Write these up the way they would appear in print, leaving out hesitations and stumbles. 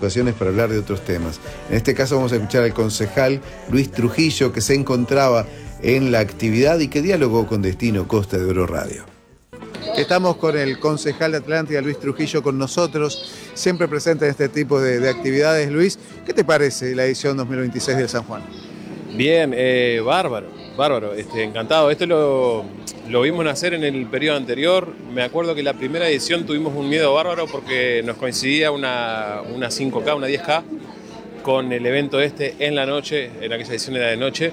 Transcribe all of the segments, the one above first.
ocasiones para hablar de otros temas. En este caso vamos a escuchar al concejal Luis Trujillo, que se encontraba en la actividad y que dialogó con Destino Costa de Oro Radio. Estamos con el concejal de Atlántida, Luis Trujillo, con nosotros, siempre presente en este tipo de actividades. Luis, ¿qué te parece la edición 2026 del San Juan? Bien, bárbaro, encantado. Esto lo vimos nacer en el periodo anterior. Me acuerdo que la primera edición tuvimos un miedo bárbaro porque nos coincidía una 5K, una 10K, con el evento en la noche, en aquella edición era de noche.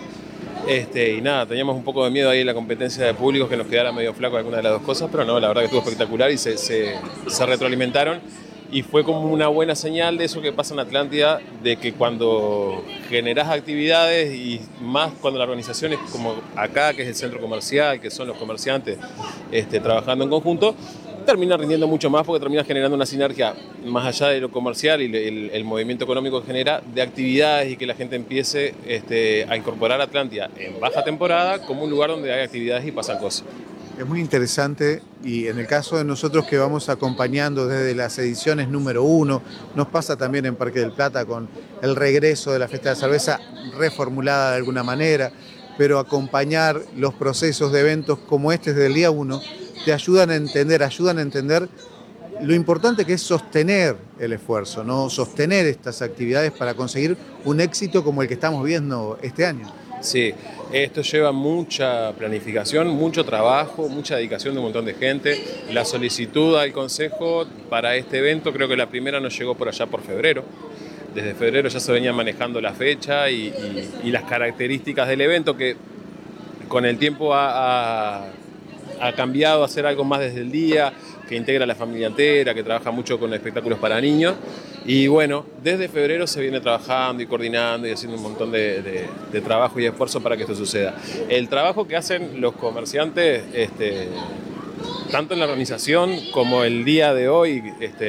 Y nada, teníamos un poco de miedo ahí en la competencia de públicos, que nos quedara medio flaco alguna de las dos cosas, pero no, la verdad que estuvo espectacular y se retroalimentaron. Y fue como una buena señal de eso que pasa en Atlántida, de que cuando generás actividades y más cuando la organización es como acá, que es el centro comercial, que son los comerciantes trabajando en conjunto, termina rindiendo mucho más porque termina generando una sinergia más allá de lo comercial y el movimiento económico que genera de actividades y que la gente empiece a incorporar Atlántida en baja temporada como un lugar donde hay actividades y pasan cosas. Es muy interesante y en el caso de nosotros que vamos acompañando desde las ediciones número 1, nos pasa también en Parque del Plata con el regreso de la Fiesta de la Cerveza reformulada de alguna manera, pero acompañar los procesos de eventos como este desde el día 1 te ayudan a entender lo importante que es sostener el esfuerzo, ¿no? Sostener estas actividades para conseguir un éxito como el que estamos viendo este año. Sí, esto lleva mucha planificación, mucho trabajo, mucha dedicación de un montón de gente. La solicitud al Consejo para este evento, creo que la primera nos llegó por allá por febrero. Desde febrero ya se venía manejando la fecha y las características del evento, que con el tiempo ha cambiado a hacer algo más desde el día, que integra a la familia entera, que trabaja mucho con espectáculos para niños. Y bueno, desde febrero se viene trabajando y coordinando y haciendo un montón de trabajo y esfuerzo para que esto suceda. El trabajo que hacen los comerciantes, tanto en la organización como el día de hoy,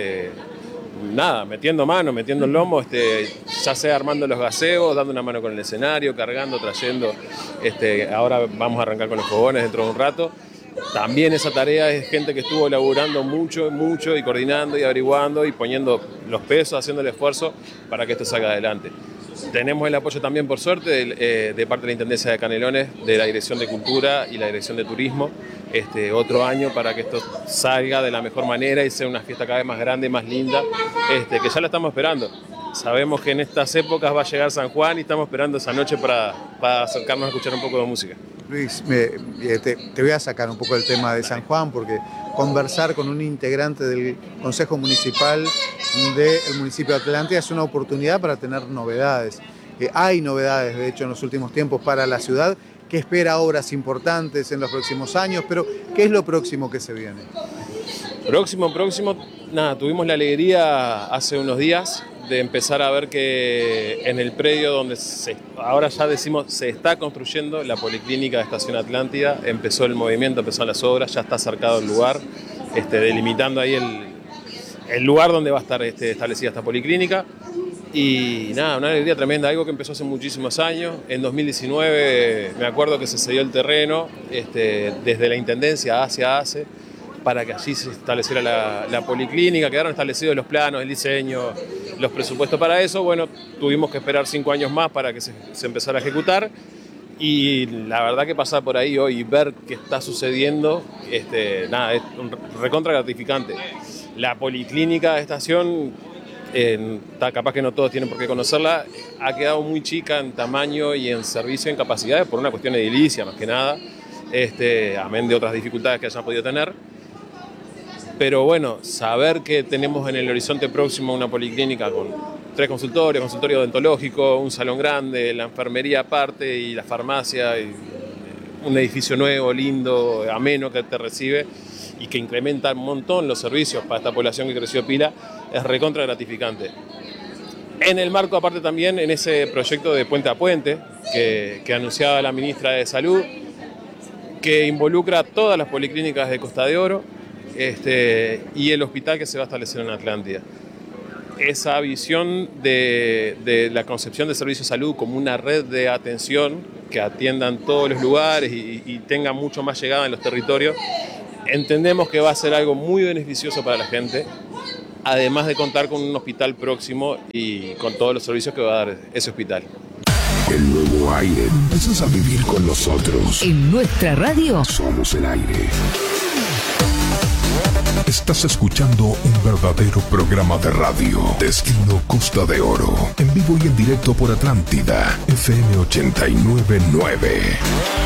nada, metiendo mano, metiendo el lomo, ya sea armando los gaseos, dando una mano con el escenario, cargando, trayendo. Ahora vamos a arrancar con los fogones dentro de un rato. También esa tarea es gente que estuvo laburando mucho y coordinando y averiguando y poniendo los pesos, haciendo el esfuerzo para que esto salga adelante. Tenemos el apoyo también, por suerte, de parte de la Intendencia de Canelones, de la Dirección de Cultura y la Dirección de Turismo, otro año para que esto salga de la mejor manera y sea una fiesta cada vez más grande, más linda, que ya la estamos esperando. Sabemos que en estas épocas va a llegar San Juan y estamos esperando esa noche para acercarnos a escuchar un poco de música. Luis, te voy a sacar un poco el tema de San Juan porque conversar con un integrante del Consejo Municipal del municipio de Atlántida es una oportunidad para tener novedades. Hay novedades, de hecho, en los últimos tiempos para la ciudad, que espera obras importantes en los próximos años, pero ¿qué es lo próximo que se viene? Próximo, nada, tuvimos la alegría hace unos días de empezar a ver que en el predio donde ahora ya decimos se está construyendo la Policlínica de Estación Atlántida, empezó el movimiento, empezaron las obras, ya está cercado el lugar, delimitando ahí el lugar donde va a estar establecida esta Policlínica. Y nada, una alegría tremenda, algo que empezó hace muchísimos años. En 2019 me acuerdo que se cedió el terreno desde la Intendencia hacia ACE, para que allí se estableciera la Policlínica. Quedaron establecidos los planos, el diseño, los presupuestos para eso. Bueno, tuvimos que esperar 5 años más para que se empezara a ejecutar. Y la verdad que pasar por ahí hoy y ver qué está sucediendo, nada, es recontra gratificante. La Policlínica de Estación, capaz que no todos tienen por qué conocerla, ha quedado muy chica en tamaño y en servicio, en capacidades, por una cuestión de edilicia más que nada, amén de otras dificultades que hayan podido tener. Pero bueno, saber que tenemos en el horizonte próximo una policlínica con 3 consultorios, consultorio odontológico, un salón grande, la enfermería aparte y la farmacia, y un edificio nuevo, lindo, ameno que te recibe y que incrementa un montón los servicios para esta población que creció pila, es recontra gratificante. En el marco aparte también en ese proyecto de Puente a Puente que anunciaba la ministra de Salud, que involucra a todas las policlínicas de Costa de Oro, y el hospital que se va a establecer en Atlántida. Esa visión de la concepción de servicio de salud como una red de atención que atiendan todos los lugares y tenga mucho más llegada en los territorios, entendemos que va a ser algo muy beneficioso para la gente, además de contar con un hospital próximo y con todos los servicios que va a dar ese hospital. El nuevo aire. Empiezas a vivir con nosotros. En nuestra radio Somos el aire. Estás escuchando un verdadero programa de radio. Destino Costa de Oro. En vivo y en directo por Atlántida FM 89.9.